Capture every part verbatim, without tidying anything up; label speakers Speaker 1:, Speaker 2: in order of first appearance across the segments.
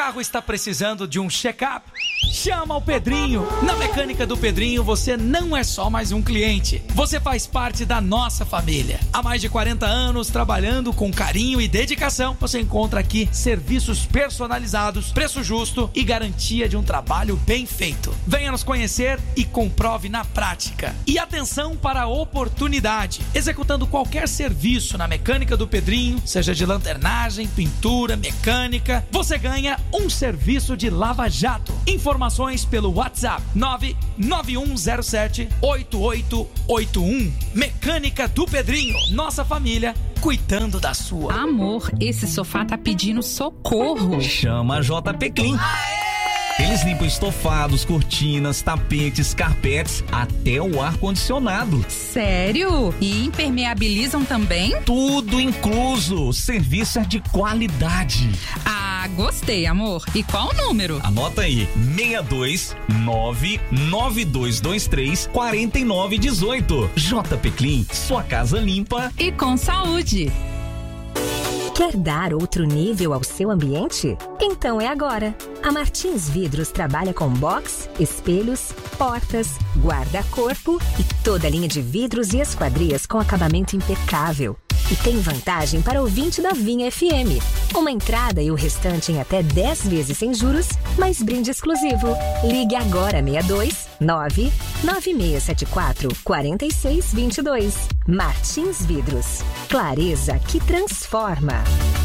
Speaker 1: carro está precisando de um check-up? Chama o Pedrinho. Na Mecânica do Pedrinho você não é só mais um cliente. Você faz parte da nossa família. Há mais de quarenta anos trabalhando com carinho e dedicação, você encontra aqui serviços personalizados, preço justo e garantia de um trabalho bem feito. Venha nos conhecer e comprove na prática. E atenção para a oportunidade. Executando qualquer serviço na Mecânica do Pedrinho, seja de lanternagem, pintura, mecânica, você ganha um serviço de lava-jato. Informações pelo WhatsApp nove nove um zero sete oito oito oito um. Mecânica do Pedrinho. Nossa família cuidando da sua.
Speaker 2: Amor, esse sofá tá pedindo socorro.
Speaker 3: Chama a J P Clean. Eles limpam estofados, cortinas, tapetes, carpetes, até o ar-condicionado.
Speaker 2: Sério? E impermeabilizam também?
Speaker 3: Tudo incluso. O serviço é de qualidade.
Speaker 2: Ah, gostei, amor. E qual o número?
Speaker 3: Anota aí, seis dois nove nove dois dois três quatro nove um oito. J P Clean, sua casa limpa
Speaker 2: e com saúde.
Speaker 4: Quer dar outro nível ao seu ambiente? Então é agora. A Martins Vidros trabalha com box, espelhos, portas, guarda-corpo e toda a linha de vidros e esquadrias com acabamento impecável. E tem vantagem para ouvinte da Vinha F M. Uma entrada e o restante em até dez vezes sem juros, mais brinde exclusivo. Ligue agora seis dois nove nove seis sete quatro quatro seis dois dois. Martins Vidros. Clareza que transforma.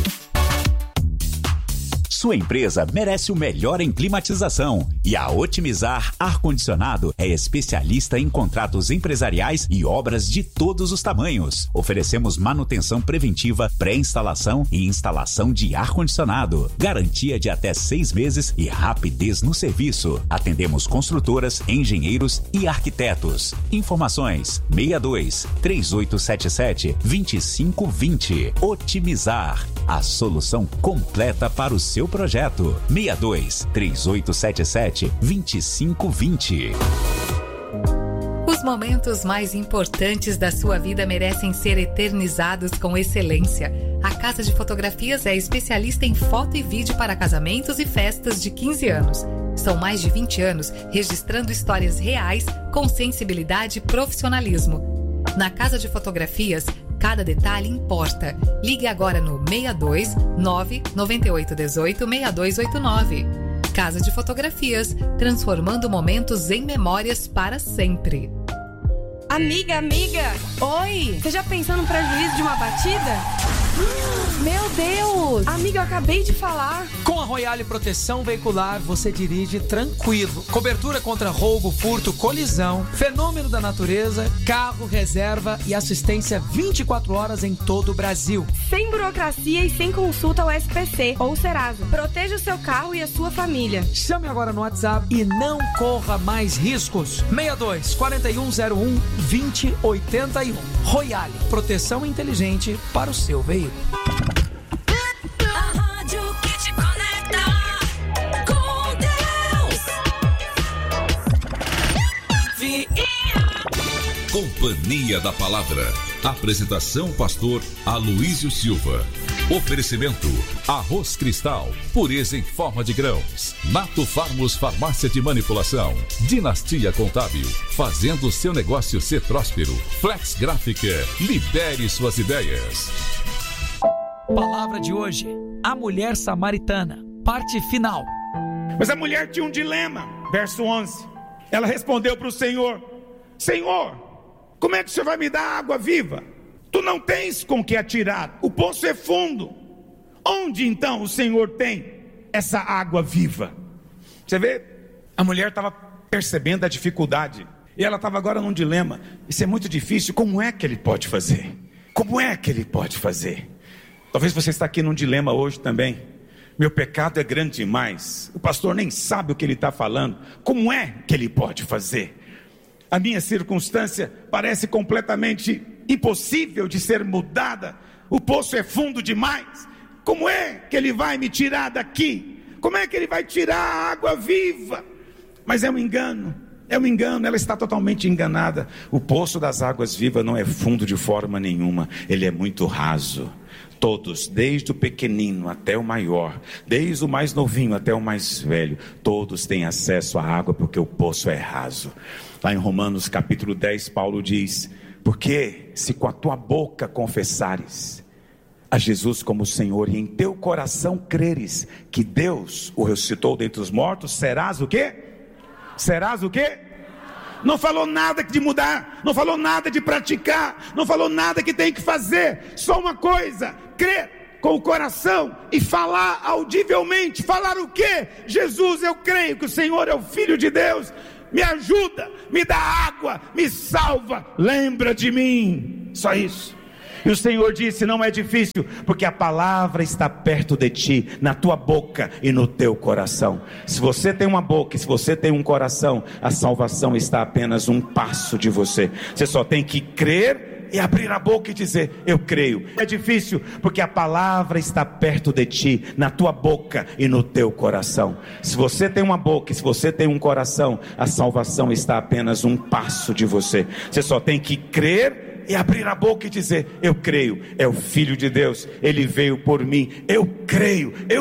Speaker 5: Sua empresa merece o melhor em climatização e a Otimizar Ar-Condicionado é especialista em contratos empresariais e obras de todos os tamanhos. Oferecemos manutenção preventiva, pré-instalação e instalação de ar-condicionado. Garantia de até seis meses e rapidez no serviço. Atendemos construtoras, engenheiros e arquitetos. Informações seis dois três oito sete sete dois cinco dois zero. Otimizar, a solução completa para o seu projeto. seis dois três oito sete sete dois cinco dois zero.
Speaker 6: Os momentos mais importantes da sua vida merecem ser eternizados com excelência. A Casa de Fotografias é especialista em foto e vídeo para casamentos e festas de quinze anos. São mais de vinte anos registrando histórias reais com sensibilidade e profissionalismo. Na Casa de Fotografias, cada detalhe importa. Ligue agora no seis dois nove nove oito um oito seis dois oito nove. Casa de Fotografias, transformando momentos em memórias para sempre.
Speaker 7: Amiga, amiga! Oi! Você já pensou no prejuízo de uma batida? Meu Deus! Amiga, eu acabei de falar.
Speaker 1: Com a Royale Proteção Veicular, você dirige tranquilo. Cobertura contra roubo, furto, colisão, fenômeno da natureza, carro, reserva e assistência vinte e quatro horas em todo o Brasil.
Speaker 7: Sem burocracia e sem consulta ao S P C ou Serasa. Proteja o seu carro e a sua família.
Speaker 1: Chame agora no WhatsApp e não corra mais riscos. seis dois quatro um zero um dois zero oito um. Royale, proteção inteligente para o seu veículo.
Speaker 8: A rádio que te conecta com Deus.
Speaker 9: Companhia da Palavra. Apresentação pastor Aloísio Silva. Oferecimento Arroz Cristal, pureza em forma de grãos. Nato Farmos Farmácia de Manipulação. Dinastia Contábil, fazendo seu negócio ser próspero. Flex Gráfica, libere suas ideias.
Speaker 1: Palavra de hoje, a mulher samaritana, parte final.
Speaker 10: Mas a mulher tinha um dilema, verso onze. Ela respondeu para o Senhor: Senhor, como é que o Senhor vai me dar água viva? Tu não tens com que atirar, o poço é fundo. Onde então o Senhor tem essa água viva? Você vê, a mulher estava percebendo a dificuldade, e ela estava agora num dilema. Isso é muito difícil, como é que ele pode fazer? Como é que ele pode fazer? Talvez você está aqui num dilema hoje também. Meu pecado é grande demais, o pastor nem sabe o que ele está falando. Como é que ele pode fazer? A minha circunstância parece completamente impossível de ser mudada. O poço é fundo demais. Como é que ele vai me tirar daqui? Como é que ele vai tirar a água viva? Mas é um engano, é um engano, ela está totalmente enganada. O poço das águas vivas não é fundo de forma nenhuma, ele é muito raso. Todos, desde o pequenino até o maior, desde o mais novinho até o mais velho, todos têm acesso à água porque o poço é raso. Lá em Romanos capítulo dez, Paulo diz: porque se com a tua boca confessares a Jesus como Senhor e em teu coração creres que Deus o ressuscitou dentre os mortos, serás o quê? Serás o quê? Não falou nada de mudar, não falou nada de praticar, não falou nada que tem que fazer, só uma coisa: crer com o coração e falar audivelmente. Falar o quê? Jesus, eu creio que o Senhor é o Filho de Deus, me ajuda, me dá água, me salva, lembra de mim, só isso. E o Senhor disse: não é difícil, porque a palavra está perto de ti, na tua boca e no teu coração. Se você tem uma boca e se você tem um coração, a salvação está apenas um passo de você. Você só tem que crer e abrir a boca e dizer: eu creio. É difícil, porque a palavra está perto de ti, na tua boca e no teu coração. Se você tem uma boca e se você tem um coração, a salvação está apenas um passo de você. Você só tem que crer e abrir a boca e dizer: eu creio, é o Filho de Deus, Ele veio por mim, eu creio, eu